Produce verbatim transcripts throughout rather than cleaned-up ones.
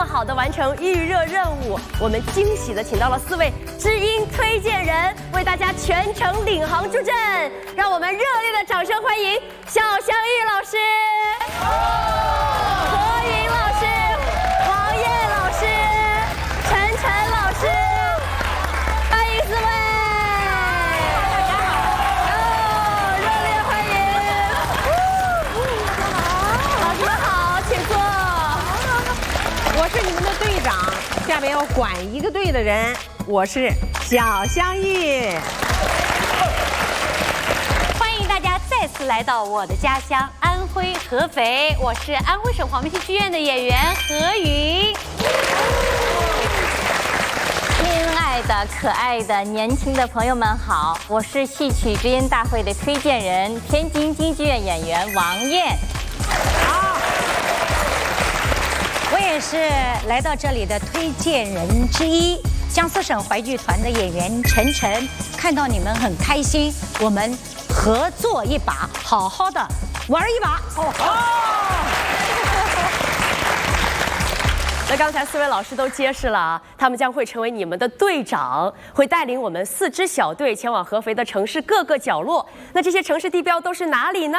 么好的完成预热任务，我们惊喜的请到了四位知音推荐人，为大家全程领航助阵。让我们热烈的掌声欢迎小香玉老师、何云老师、王烨老师、陈晨老师，欢迎四位。 我是你们的队长，下面要管一个队的人，我是小香玉。 欢迎大家再次来到我的家乡安徽合肥，我是安徽省黄梅戏剧院的演员何云。亲爱的、可爱的、年轻的朋友们好，我是戏曲知音大会的推荐人，天津京剧院演员王燕。好。 我也是来到这里的推荐人之一，江苏省淮剧团的演员陈晨。看到你们很开心，我们合作一把，好好的玩一把。哦， 那刚才四位老师都揭示了啊，他们将会成为你们的队长，会带领我们四支小队前往合肥的城市各个角落。那这些城市地标都是哪里呢？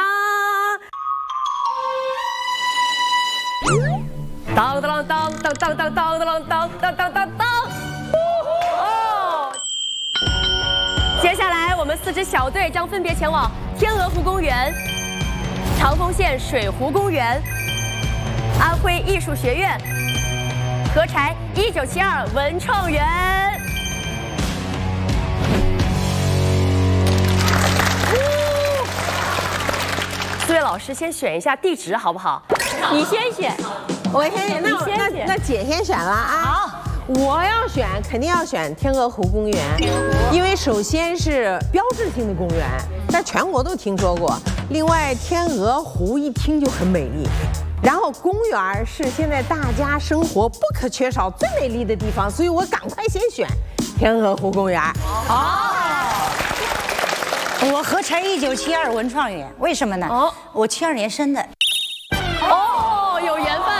当当当当当当当当当当当当当！哦，接下来我们四支小队将分别前往天鹅湖公园、长丰县水湖公园、安徽艺术学院、合柴一九七二文创园。四位老师先选一下地址好不好？你先选。 我先选，那那那姐先选了啊！好，我要选，肯定要选天鹅湖公园，因为首先是标志性的公园，在全国都听说过。另外，天鹅湖一听就很美丽，然后公园是现在大家生活不可缺少、最美丽的地方，所以我赶快先选天鹅湖公园。 好，我合柴一九七二文创园，为什么呢？哦，我七二年生的。 哦，有缘分。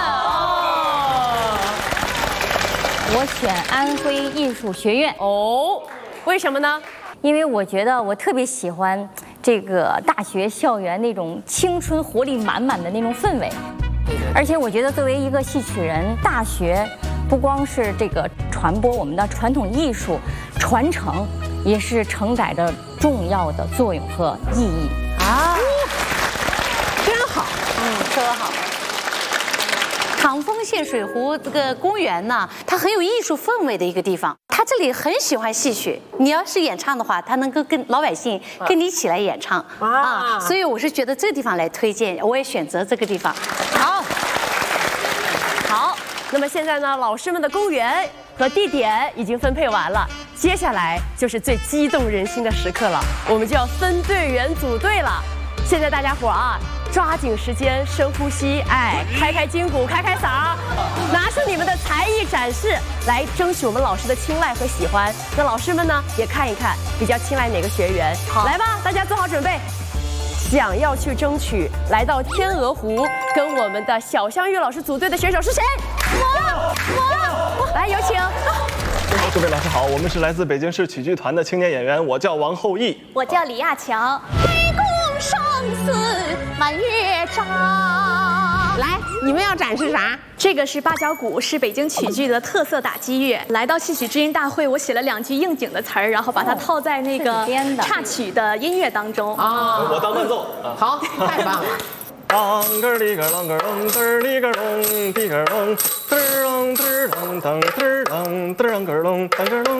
我选安徽艺术学院哦，为什么呢？ 因为我觉得我特别喜欢这个大学校园那种青春活力满满的那种氛围，而且我觉得作为一个戏曲人，大学不光是这个传播我们的传统艺术，传承也是承载着重要的作用和意义啊！ 真好， 嗯，说得好。 长丰县水湖这个公园呢，它很有艺术氛围的一个地方。它这里很喜欢戏曲，你要是演唱的话，它能够跟老百姓跟你一起来演唱啊。所以我是觉得这个地方来推荐，我也选择这个地方。 好，好，那么现在呢，老师们的公园和地点已经分配完了，接下来就是最激动人心的时刻了，我们就要分队员组队了。现在大家伙啊！ 抓紧时间，深呼吸，哎，开开筋骨，开开嗓儿，拿出你们的才艺展示，来争取我们老师的青睐和喜欢。那老师们呢，也看一看比较青睐哪个学员。好，来吧，大家做好准备，想要去争取来到天鹅湖跟我们的小香玉老师组队的选手是谁？我，我，来有请。 各位老师好，我们是来自北京市曲剧团的青年演员，我叫王后羿， 我叫李亚强。 生死满月照。 来，你们要展示啥？ 这个是八角鼓，是北京曲剧的特色打击乐。来到戏曲知音大会，我写了两句应景的词儿，然后把它套在那个插曲的音乐当中。 啊，我当伴奏。 好，太棒了。 啷个里个啷个啷，嘚儿里个啷，里个啷，嘚儿啷嘚儿啷当嘚儿啷嘚儿啷个啷，当个啷。